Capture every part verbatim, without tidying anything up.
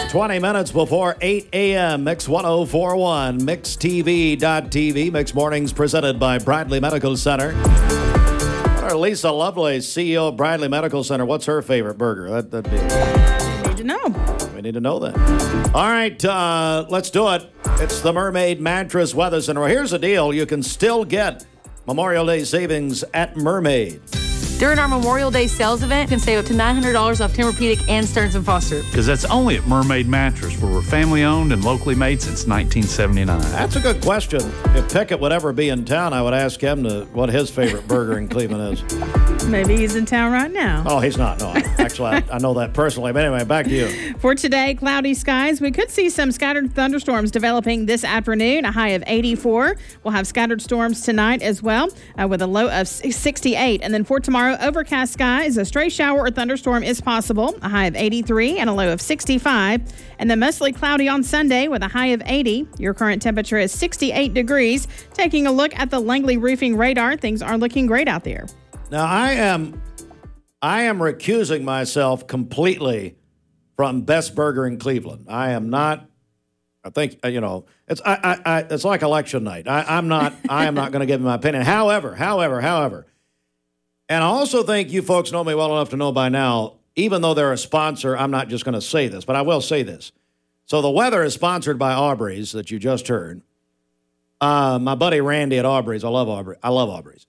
twenty minutes before eight a.m. Mix one oh four point one, mix t v dot t v. Mix Mornings presented by Bradley Medical Center. Or Lisa Lovelace, C E O of Bradley Medical Center. What's her favorite burger? That, that'd be... Need to know. We need to know that. All right, uh, let's do it. It's the Mermaid Mattress Weather Center. Well, here's the deal. You can still get Memorial Day savings at Mermaid. During our Memorial Day sales event, you can save up to nine hundred dollars off Tempur-Pedic and Stearns and Foster. Because that's only at Mermaid Mattress, where we're family-owned and locally made since nineteen seventy-nine. That's a good question. If Pickett would ever be in town, I would ask him to what his favorite burger in Cleveland is. Maybe he's in town right now. Oh, he's not. No, actually, I, I know that personally. But anyway, back to you. For today, cloudy skies. We could see some scattered thunderstorms developing this afternoon, a high of eighty-four. We'll have scattered storms tonight as well, uh, with a low of sixty-eight. And then for tomorrow, overcast skies. A stray shower or thunderstorm is possible, a high of eighty-three and a low of sixty-five. And then mostly cloudy on Sunday with a high of eighty. Your current temperature is sixty-eight degrees. Taking a look at the Langley Roofing radar, things are looking great out there. Now, I am I am recusing myself completely from Best Burger in Cleveland. I am not, I think, you know, it's I, I, I it's like election night. I, I'm not, I am not going to give my opinion. However, however, however, and I also think you folks know me well enough to know by now, even though they're a sponsor, I'm not just going to say this, but I will say this. So the weather is sponsored by Aubrey's that you just heard. Uh, my buddy Randy at Aubrey's, I love Aubrey. I love Aubrey's.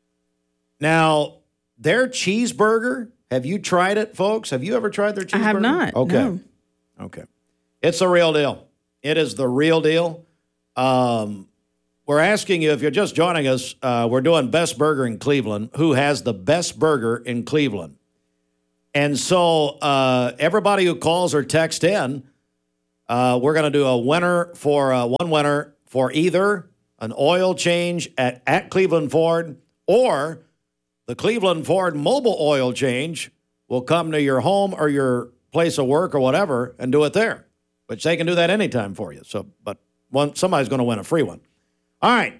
Now, their cheeseburger, have you tried it, folks? Have you ever tried their cheeseburger? I have not. Okay. No. Okay. It's the real deal. It is the real deal. Um, we're asking you, if you're just joining us, uh, we're doing Best Burger in Cleveland. Who has the best burger in Cleveland? And so uh, everybody who calls or texts in, uh, we're going to do a winner for uh, one winner for either an oil change at, at Cleveland Ford, or the Cleveland Ford mobile oil change will come to your home or your place of work or whatever and do it there, which they can do that anytime for you. So, but one, somebody's going to win a free one. All right.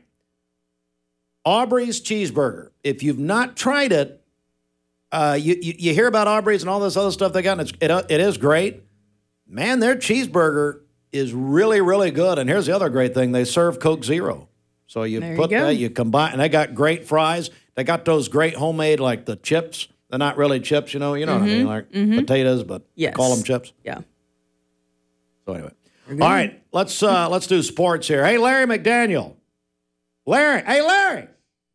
Aubrey's cheeseburger. If you've not tried it, uh, you, you you hear about Aubrey's and all this other stuff they got, and it's, it, it is great. Man, their cheeseburger is really, really good. And here's the other great thing. They serve Coke Zero. So you there put you that, you combine, and they got great fries. They got those great homemade, like the chips. They're not really chips, you know. You know mm-hmm. what I mean, like mm-hmm. potatoes, but yes. call them chips. Yeah. So anyway, all right, let's uh, let's do sports here. Hey, Larry McDaniel. Larry, hey, Larry.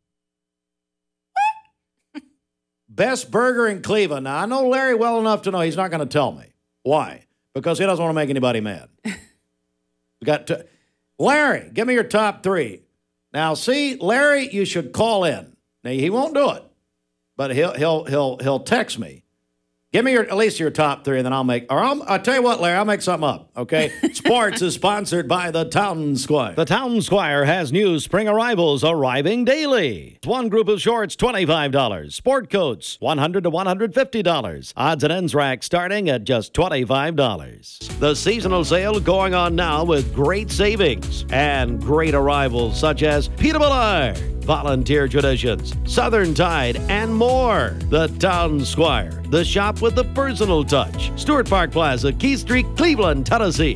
Best burger in Cleveland. Now, I know Larry well enough to know he's not going to tell me. Why? Because he doesn't want to make anybody mad. We got to, Larry, give me your top three. Now, see, Larry, you should call in. Now, he won't do it, but he'll he'll he'll he'll text me. Give me your at least your top three, and then I'll make. Or I'll, I'll tell you what, Larry, I'll make something up. Okay. Sports is sponsored by the Town Squire. The Town Squire has new spring arrivals arriving daily. One group of shorts, twenty-five dollars. Sport coats, one hundred to one hundred fifty dollars. Odds and ends rack starting at just twenty-five dollars. The seasonal sale going on now with great savings and great arrivals such as Peterborough, Volunteer Traditions, Southern Tide, and more. The Town Squire, the shop with the personal touch. Stewart Park Plaza, Keith Street, Cleveland, Tennessee.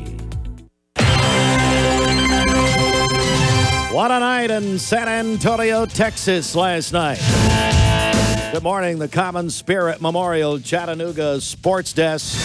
What a night in San Antonio, Texas last night. Good morning, the Common Spirit Memorial Chattanooga Sports Desk.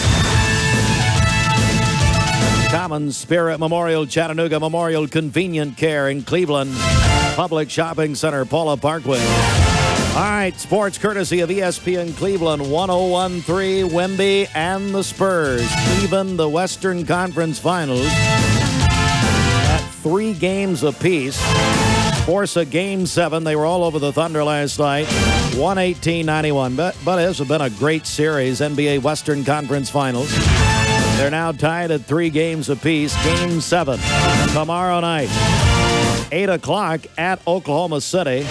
Common Spirit Memorial Chattanooga Memorial Convenient Care in Cleveland. Public Shopping Center, Paula Parkway. All right, sports courtesy of E S P N Cleveland, one oh one point three, Wemby and the Spurs. Even the Western Conference Finals at three games apiece. Force a game seven. They were all over the Thunder last night. one eighteen ninety-one. But, but this has been a great series, N B A Western Conference Finals. They're now tied at three games apiece. Game seven tomorrow night, eight o'clock at Oklahoma City.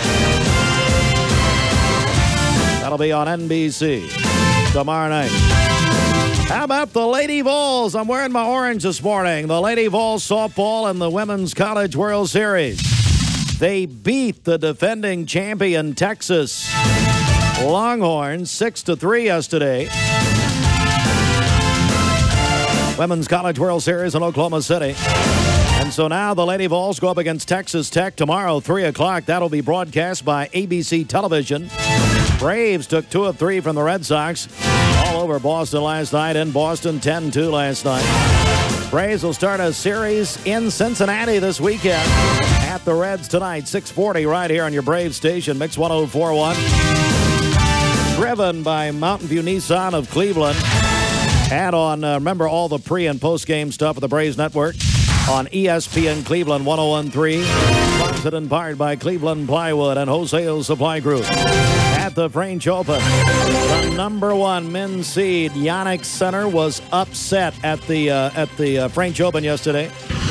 That'll be on N B C tomorrow night. How about the Lady Vols? I'm wearing my orange this morning. The Lady Vols softball in the Women's College World Series. They beat the defending champion Texas Longhorns six to three yesterday. Women's College World Series in Oklahoma City. And so now the Lady Vols go up against Texas Tech tomorrow, three o'clock. That'll be broadcast by A B C Television. Braves took two of three from the Red Sox all over Boston last night. In Boston, ten two last night. Braves will start a series in Cincinnati this weekend at the Reds tonight, six forty right here on your Braves station, Mix one oh four point one. Driven by Mountain View Nissan of Cleveland. And on, uh, remember all the pre- and post-game stuff at the Braves Network on E S P N Cleveland one oh one point three. Sponsored and powered by Cleveland Plywood and Wholesale Supply Group. At the French Open, the number one men's seed, Yannick Sinner, was upset at the uh, at the uh, French Open yesterday.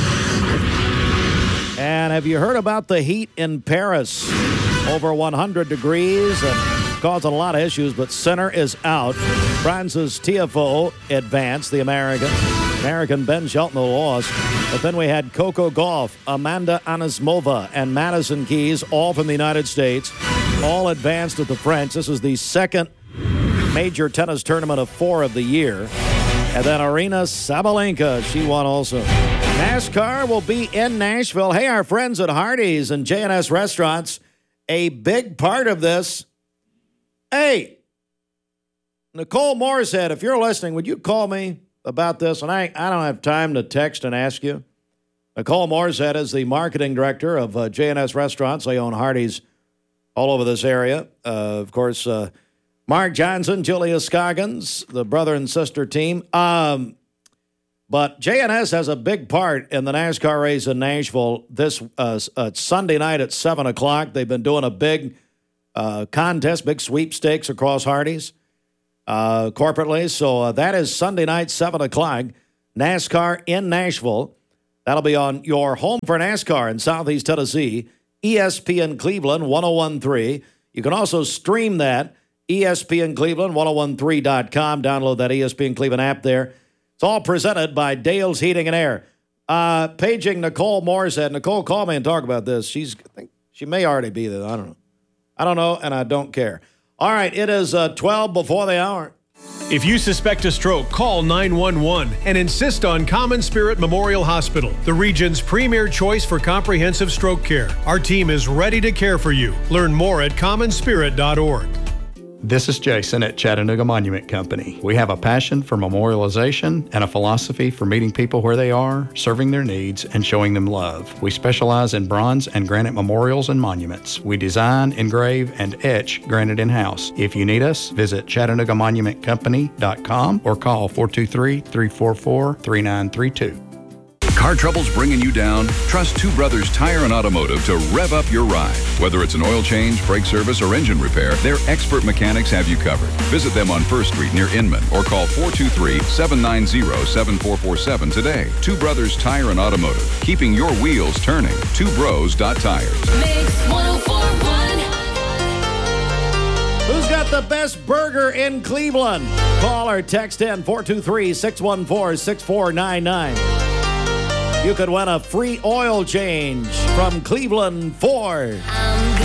And have you heard about the heat in Paris? Over one hundred degrees and causing a lot of issues, but Sinner is out. Francis Tiafoe advanced, the American. American Ben Shelton lost. But then we had Coco Gauff, Amanda Anisimova, and Madison Keys, all from the United States, all advanced at the French. This is the second major tennis tournament of four of the year. And then Aryna Sabalenka, she won also. NASCAR will be in Nashville. Hey, our friends at Hardee's and J and S Restaurants, a big part of this. Hey, Nicole Morissette, if you're listening, would you call me about this? And I, I don't have time to text and ask you. Nicole Morissette is the marketing director of uh, J and S Restaurants. They own Hardee's all over this area. Uh, of course, uh, Mark Johnson, Julia Scoggins, the brother and sister team. Um, but J and S has a big part in the NASCAR race in Nashville this uh, uh, Sunday night at seven o'clock. They've been doing a big uh, contest, big sweepstakes across Hardee's uh, corporately. So uh, that is Sunday night, seven o'clock, NASCAR in Nashville. That'll be on your home for NASCAR in Southeast Tennessee, E S P N Cleveland one oh one point three. You can also stream that, E S P N Cleveland one oh one three dot com. Download that E S P N Cleveland app there. It's all presented by Dale's Heating and Air. Uh, paging Nicole Morissette. Nicole, call me and talk about this. She's, I think she may already be there. I don't know. I don't know, and I don't care. All right, it is uh, twelve before the hour. If you suspect a stroke, call nine one one and insist on Common Spirit Memorial Hospital, the region's premier choice for comprehensive stroke care. Our team is ready to care for you. Learn more at common spirit dot org. This is Jason at Chattanooga Monument Company. We have a passion for memorialization and a philosophy for meeting people where they are, serving their needs, and showing them love. We specialize in bronze and granite memorials and monuments. We design, engrave, and etch granite in-house. If you need us, visit chattanooga monument company dot com or call four two three, three four four, three nine three two. Car trouble's bringing you down? Trust Two Brothers Tire and Automotive to rev up your ride. Whether it's an oil change, brake service, or engine repair, their expert mechanics have you covered. Visit them on First Street near Inman or call four two three, seven nine zero, seven four four seven today. Two Brothers Tire and Automotive, keeping your wheels turning. two bros dot tires. Mix one oh four point one. Who's got the best burger in Cleveland? Call or text in four two three, six one four, six four nine nine. You could win a free oil change from Cleveland Ford.